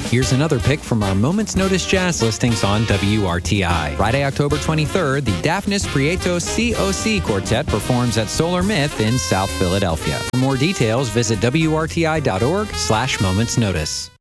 Here's another pick from our Moments Notice Jazz listings on WRTI. Friday, October 23rd, the Daphnis Prieto COC Quartet performs at Solar Myth in South Philadelphia. For more details, visit WRTI.org/momentsnotice.